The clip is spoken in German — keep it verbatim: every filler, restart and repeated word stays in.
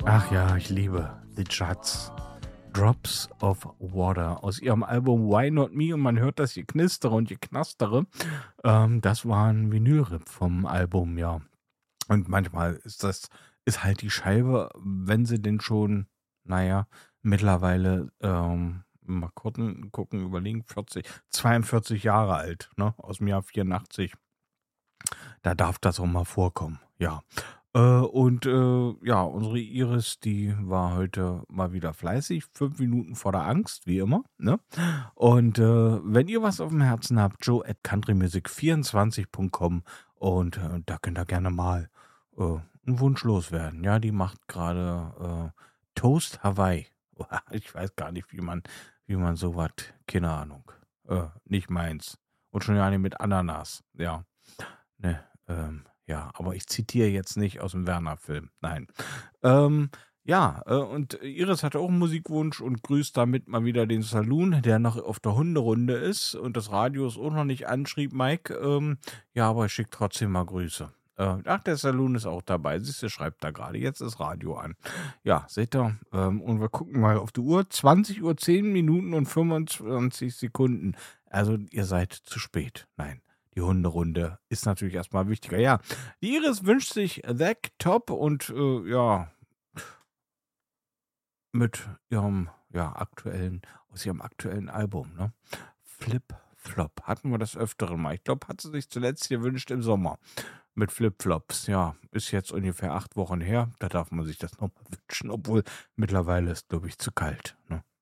Ach ja, ich liebe The Judds. Drops of Water aus ihrem Album Why Not Me und man hört das hier knistere und hier knastere. Ähm, das war ein Vinylrip vom Album, ja. Und manchmal ist das ist halt die Scheibe, wenn sie denn schon, naja, mittlerweile, ähm, mal gucken, gucken, überlegen, vierzig, zweiundvierzig Jahre alt, ne, aus dem Jahr vierundachtzig. Da darf das auch mal vorkommen, ja. Äh, und äh, ja, unsere Iris, die war heute mal wieder fleißig. Fünf Minuten vor der Angst, wie immer, ne? Und äh, wenn ihr was auf dem Herzen habt, joe at countrymusic vierundzwanzig punkt com und äh, da könnt ihr gerne mal äh, einen Wunsch loswerden. Ja, die macht gerade äh, Toast Hawaii. Ich weiß gar nicht, wie man, wie man sowas, keine Ahnung. Äh, nicht meins. Und schon ja nicht mit Ananas, ja. Ne, ähm, ja, aber ich zitiere jetzt nicht aus dem Werner-Film. Nein. Ähm, ja, äh, und Iris hatte auch einen Musikwunsch und grüßt damit mal wieder den Saloon, der noch auf der Hunderunde ist und das Radio ist auch noch nicht anschrieb, Mike. Ähm, ja, aber ich schicke trotzdem mal Grüße. Äh, ach, der Saloon ist auch dabei. Siehst du, schreibt da gerade. Jetzt ist Radio an. Ja, seht ihr? Ähm, und wir gucken mal auf die Uhr. zwanzig Uhr zehn Minuten und fünfundzwanzig Sekunden. Also, ihr seid zu spät. Nein. Die Hunderunde ist natürlich erstmal wichtiger. Ja, die Iris wünscht sich Zack Top und äh, ja, mit ihrem ja, aktuellen, aus ihrem aktuellen Album, ne? Flip Flop. Hatten wir das öfteren mal. Ich glaube, hat sie sich zuletzt gewünscht im Sommer. Mit Flip-Flops. Ja, ist jetzt ungefähr acht Wochen her. Da darf man sich das nochmal wünschen, obwohl mittlerweile ist, glaube ich, zu kalt. Ne?